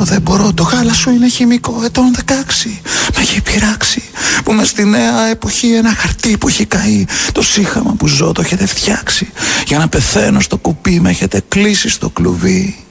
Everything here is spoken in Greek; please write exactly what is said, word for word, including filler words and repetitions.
ζήσω δεν μπορώ. Το γάλα σου είναι χημικό ετών δεκαέξι. Με έχει πειράξει που μες στη νέα εποχή ένα χαρτί που έχει καεί. Το σύγχαμα που ζω το έχετε φτιάξει. Για να πεθαίνω στο κουπί με έχετε κλείσει στο κλουβί.